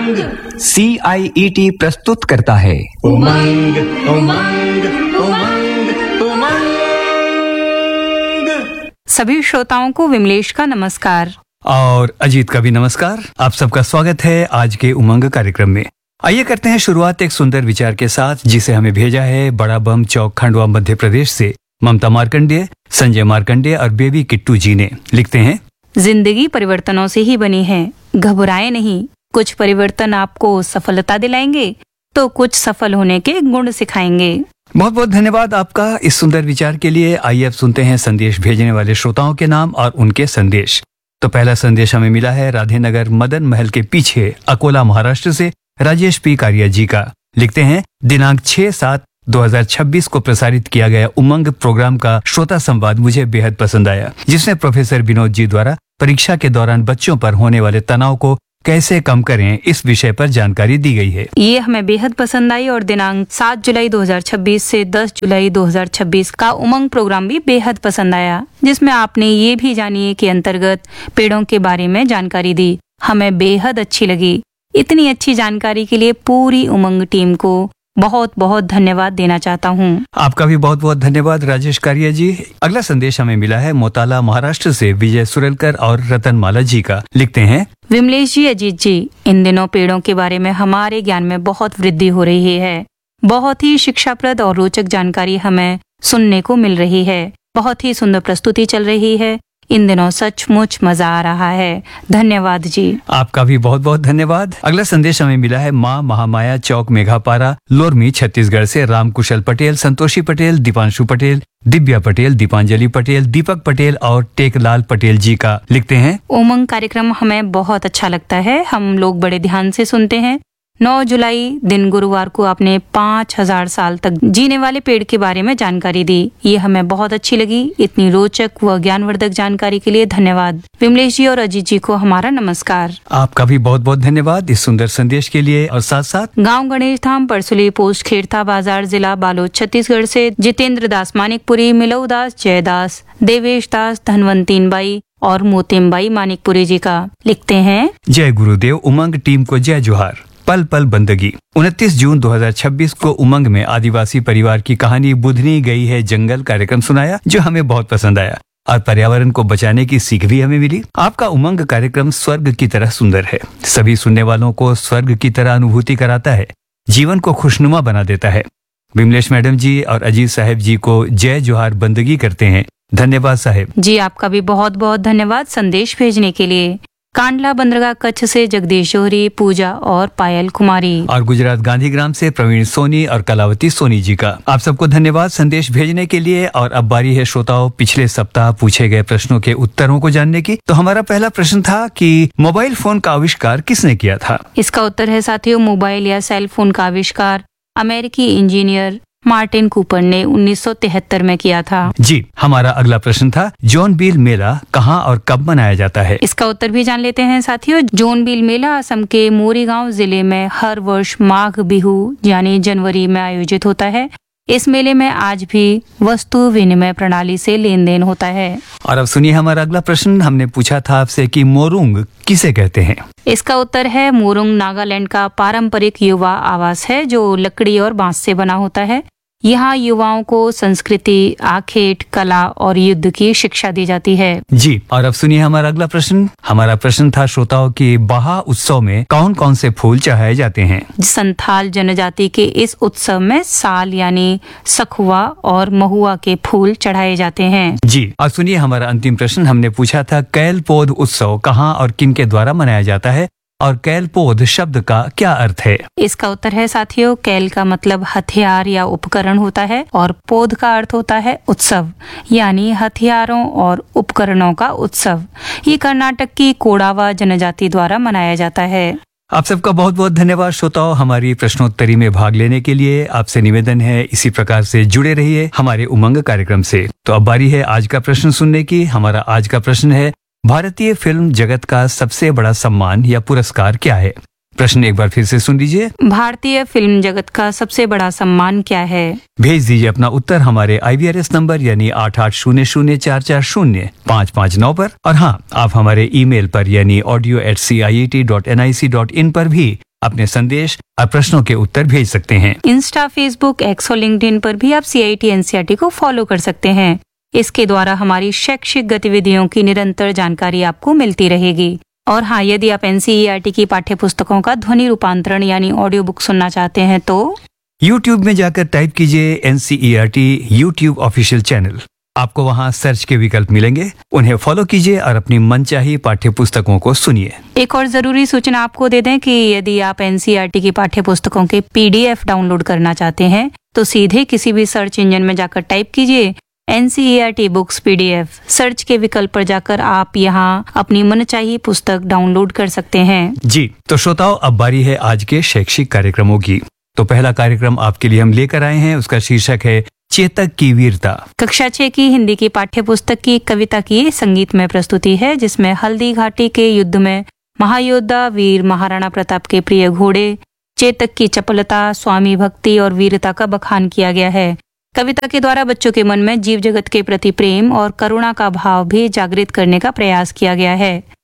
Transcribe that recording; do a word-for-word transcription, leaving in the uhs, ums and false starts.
उमंग सी आई E T प्रस्तुत करता है उमंग उमंग उमंग उमंग। सभी श्रोताओं को विमलेश का नमस्कार और अजीत का भी नमस्कार। आप सबका स्वागत है आज के उमंग कार्यक्रम में। आइए करते हैं शुरुआत एक सुंदर विचार के साथ, जिसे हमें भेजा है बड़ा बम चौक खंडवा मध्य प्रदेश से ममता मार्कंडेय, संजय मार्कंडेय और बेबी किट्टू जी ने। लिखते हैं, जिंदगी परिवर्तनों से ही बनी है, घबराए नहीं। कुछ परिवर्तन आपको सफलता दिलाएंगे तो कुछ सफल होने के गुण सिखाएंगे। बहुत बहुत धन्यवाद आपका इस सुंदर विचार के लिए। आइए अब सुनते हैं संदेश भेजने वाले श्रोताओं के नाम और उनके संदेश। तो पहला संदेश हमें मिला है राधेनगर मदन महल के पीछे अकोला महाराष्ट्र से राजेश पी कारिया जी का। लिखते हैं, दिनांक छह सात दो हजार छब्बीस को प्रसारित किया गया उमंग प्रोग्राम का श्रोता संवाद मुझे बेहद पसंद आया, जिसमें प्रोफेसर विनोद जी द्वारा परीक्षा के दौरान बच्चों पर होने वाले तनाव को कैसे कम करें इस विषय पर जानकारी दी गई है। ये हमें बेहद पसंद आई और दिनांक सात जुलाई दो हजार छब्बीस से दस जुलाई दो हजार छब्बीस का उमंग प्रोग्राम भी बेहद पसंद आया, जिसमें आपने ये भी जानिए के अंतर्गत पेड़ों के बारे में जानकारी दी। हमें बेहद अच्छी लगी। इतनी अच्छी जानकारी के लिए पूरी उमंग टीम को बहुत बहुत धन्यवाद देना चाहता हूँ। आपका भी बहुत बहुत धन्यवाद राजेश कारिया जी। अगला संदेश हमें मिला है मोताला महाराष्ट्र से विजय सुरेलकर और रतनमाला जी का। लिखते हैं, विमलेश जी, अजीत जी, इन दिनों पेड़ों के बारे में हमारे ज्ञान में बहुत वृद्धि हो रही है। बहुत ही शिक्षाप्रद और रोचक जानकारी हमें सुनने को मिल रही है। बहुत ही सुंदर प्रस्तुति चल रही है। इन दिनों सचमुच मजा आ रहा है। धन्यवाद जी। आपका भी बहुत बहुत धन्यवाद। अगला संदेश हमें मिला है माँ महामाया चौक मेघापारा लोरमी छत्तीसगढ़ से रामकुशल पटेल, संतोषी पटेल, दीपांशु पटेल, दिव्या पटेल, दीपांजलि पटेल, दीपक पटेल और टेकलाल पटेल जी का। लिखते हैं, उमंग कार्यक्रम हमें बहुत अच्छा लगता है। हम लोग बड़े ध्यान से सुनते हैं। नौ जुलाई दिन गुरुवार को आपने पाँच हजार साल तक जीने वाले पेड़ के बारे में जानकारी दी। ये हमें बहुत अच्छी लगी। इतनी रोचक व ज्ञानवर्धक जानकारी के लिए धन्यवाद। विमलेश जी और अजीत जी को हमारा नमस्कार। आपका भी बहुत बहुत धन्यवाद इस सुंदर संदेश के लिए। और साथ साथ गांव गणेश धाम, परसुली पोस्ट, खेरथा बाजार, जिला बालोद, छत्तीसगढ़ से जितेंद्र दास मानिकपुरी, मिलऊ दास, जयदास, देवेश दास, धनवंतीन बाई और मोतिम बाई मानिकपुरी जी का। लिखते हैं, जय गुरुदेव। उमंग टीम को जय जोहार। पल पल बंदगी। उनतीस जून दो हजार छब्बीस को उमंग में आदिवासी परिवार की कहानी बुधनी गई है जंगल कार्यक्रम सुनाया, जो हमें बहुत पसंद आया और पर्यावरण को बचाने की सीख भी हमें मिली। आपका उमंग कार्यक्रम स्वर्ग की तरह सुंदर है। सभी सुनने वालों को स्वर्ग की तरह अनुभूति कराता है, जीवन को खुशनुमा बना देता है। विमलेश मैडम जी और अजीत साहब जी को जय जोहार बंदगी करते हैं। धन्यवाद साहब जी। आपका भी बहुत बहुत धन्यवाद संदेश भेजने के लिए। कांडला बंदरगाह कच्छ से जगदीश जोहरी, पूजा और पायल कुमारी और गुजरात गांधीग्राम से प्रवीण सोनी और कलावती सोनी जी का। आप सबको धन्यवाद संदेश भेजने के लिए। और अब बारी है श्रोताओं पिछले सप्ताह पूछे गए प्रश्नों के उत्तरों को जानने की। तो हमारा पहला प्रश्न था कि मोबाइल फोन का आविष्कार किसने किया था? इसका उत्तर है साथियों, मोबाइल या सेल फोन का आविष्कार अमेरिकी इंजीनियर मार्टिन कूपर ने उन्नीस सौ तिहत्तर में किया था। जी। हमारा अगला प्रश्न था, जॉन बील मेला कहाँ और कब मनाया जाता है? इसका उत्तर भी जान लेते हैं साथियों। जॉन बील मेला असम के मोरीगांव जिले में हर वर्ष माघ बिहू यानी जनवरी में आयोजित होता है। इस मेले में आज भी वस्तु विनिमय प्रणाली से लेन देन होता है। और अब सुनिए हमारा अगला प्रश्न। हमने पूछा था आपसे कि मोरुंग किसे कहते हैं? इसका उत्तर है, मोरुंग नागालैंड का पारंपरिक युवा आवास है, जो लकड़ी और बांस से बना होता है। यहाँ युवाओं को संस्कृति, आखेट, कला और युद्ध की शिक्षा दी जाती है। जी। और अब सुनिए हमारा अगला प्रश्न। हमारा प्रश्न था श्रोताओं की बाहा उत्सव में कौन कौन से फूल चढ़ाए जाते हैं? संथाल जनजाति के इस उत्सव में साल यानी सखुआ और महुआ के फूल चढ़ाए जाते हैं। जी। और सुनिए हमारा अंतिम प्रश्न। हमने पूछा था कैल पौध उत्सव कहाँ और किन के द्वारा मनाया जाता है और कैल पौध शब्द का क्या अर्थ है? इसका उत्तर है साथियों, कैल का मतलब हथियार या उपकरण होता है और पौध का अर्थ होता है उत्सव यानी हथियारों और उपकरणों का उत्सव। ये कर्नाटक की कोडावा जनजाति द्वारा मनाया जाता है। आप सबका बहुत बहुत धन्यवाद श्रोताओं हमारी प्रश्नोत्तरी में भाग लेने के लिए। आपसे निवेदन है इसी प्रकार से जुड़े रहिए हमारे उमंग कार्यक्रम से। तो अब बारी है आज का प्रश्न सुनने की। हमारा आज का प्रश्न है, भारतीय फिल्म जगत का सबसे बड़ा सम्मान या पुरस्कार क्या है? प्रश्न एक बार फिर से सुन लीजिए। भारतीय फिल्म जगत का सबसे बड़ा सम्मान क्या है? भेज दीजिए अपना उत्तर हमारे आई वी आर एस नंबर यानी आठ आठ शून्य शून्य चार चार शून्य पाँच पाँच नौ पर। और हाँ, आप हमारे ईमेल पर यानी audio eight C I E T dot N I C dot in पर भी अपने संदेश और प्रश्नों के उत्तर भेज सकते हैं। इंस्टा, फेसबुक, एक्स और लिंक्डइन पर भी आप सी I T N C E R T को फॉलो कर सकते हैं। इसके द्वारा हमारी शैक्षिक गतिविधियों की निरंतर जानकारी आपको मिलती रहेगी। और हाँ, यदि आप N C E R T की पाठ्य पुस्तकों का ध्वनि रूपांतरण यानी ऑडियो बुक सुनना चाहते हैं तो यूट्यूब में जाकर टाइप कीजिए N C E R T YouTube official channel. आपको वहाँ सर्च के विकल्प मिलेंगे, उन्हें फॉलो कीजिए और अपनी मनचाही पाठ्य पुस्तकों को सुनिए। एक और जरूरी सूचना आपको दे दें कि यदि आप N C E R T की पाठ्य पुस्तकों के पी डी एफ डाउनलोड करना चाहते हैं तो सीधे किसी भी सर्च इंजन में जाकर टाइप कीजिए N C E R T books P D F. Search के विकल्प पर जाकर आप यहाँ अपनी मनचाही पुस्तक डाउनलोड कर सकते हैं। जी तो श्रोताओ, अब बारी है आज के शैक्षिक कार्यक्रमों की। तो पहला कार्यक्रम आपके लिए हम लेकर आए हैं, उसका शीर्षक है चेतक की वीरता। कक्षा छह की हिंदी की पाठ्य पुस्तक की कविता की संगीतमय प्रस्तुति है, जिसमें हल्दी घाटी के युद्ध में महायोद्धा वीर महाराणा प्रताप के प्रिय घोड़े चेतक की चपलता, स्वामी भक्ति और वीरता का बखान किया गया है। कविता के द्वारा बच्चों के मन में जीव जगत के प्रति प्रेम और करुणा का भाव भी जागृत करने का प्रयास किया गया है।